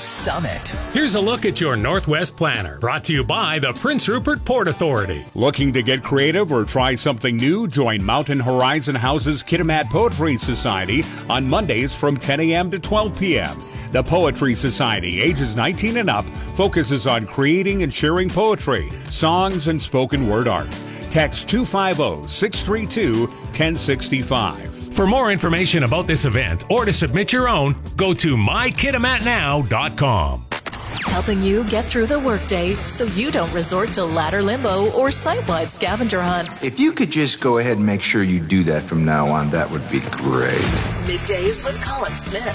Summit. Here's a look at your Northwest Planner, brought to you by the Prince Rupert Port Authority. Looking to get creative or try something new? Join Mountain Horizon House's Kitimat Poetry Society on Mondays from 10 a.m. to 12 p.m. The Poetry Society, ages 19 and up, focuses on creating and sharing poetry, songs, and spoken word art. Text 250-632-1065. For more information about this event or to submit your own, go to mykitimatnow.com. Helping you get through the workday so you don't resort to ladder limbo or site-wide scavenger hunts. If you could just go ahead and make sure you do that from now on, that would be great. Middays with Colin Smith.